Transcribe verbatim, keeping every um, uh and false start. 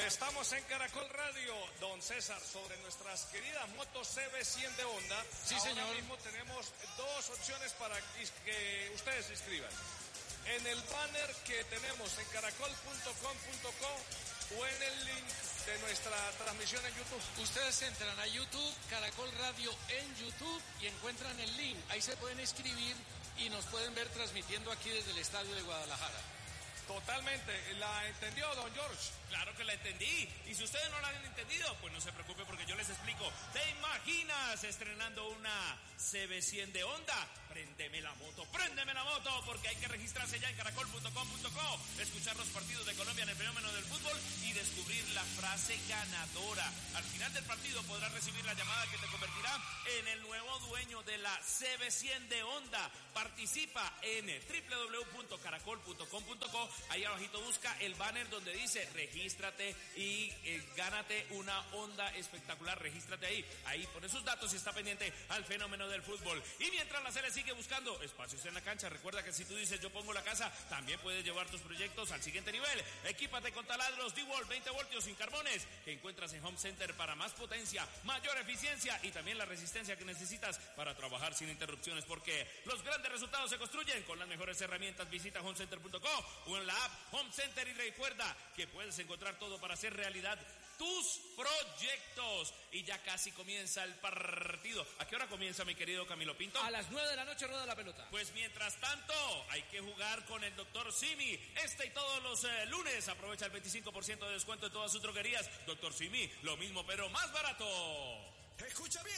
Estamos en Caracol Radio, don César, sobre nuestras queridas motos C B cien de Honda. Sí, Ahora señor. mismo tenemos dos opciones para que ustedes se inscriban. En el banner que tenemos en caracol punto com punto co o en el link de nuestra transmisión en YouTube. Ustedes entran a YouTube, Caracol Radio en YouTube, y encuentran el link. Ahí se pueden inscribir y nos pueden ver transmitiendo aquí desde el estadio de Guadalajara. Totalmente. ¿La entendió, don George? Claro que la entendí. Y si ustedes no la han entendido, pues no se preocupe porque yo les explico. ¿Te imaginas estrenando una C B cien de Honda? Préndeme la moto, préndeme la moto, porque hay que registrarse ya en caracol punto com punto co, escuchar los partidos de Colombia en el fenómeno del fútbol y descubrir la frase ganadora. Al final del partido podrás recibir la llamada que te convertirá en el nuevo dueño de la C B cien de Honda. Participa en doble u doble u doble u punto caracol punto com punto co. Ahí abajito busca el banner donde dice regístrate y eh, gánate una Honda espectacular. Regístrate ahí, ahí pone sus datos y está pendiente al fenómeno del fútbol. Y mientras la Sele sigue buscando espacios en la cancha, recuerda que si tú dices yo pongo la casa, también puedes llevar tus proyectos al siguiente nivel. Equípate con taladros D-Wall veinte voltios sin carbones que encuentras en Home Center para más potencia, mayor eficiencia y también la resistencia que necesitas para trabajar sin interrupciones, porque los grandes resultados se construyen con las mejores herramientas. Visita home center punto co o en la app Home Center y recuerda que puedes encontrar todo para hacer realidad tus proyectos. Y ya casi comienza el partido. ¿A qué hora comienza, mi querido Camilo Pinto? A las nueve de la noche rueda la pelota. Pues mientras tanto, hay que jugar con el doctor Simi. Este y todos los eh, lunes aprovecha el veinticinco por ciento de descuento en todas sus droguerías. doctor Simi, lo mismo pero más barato. Escucha bien.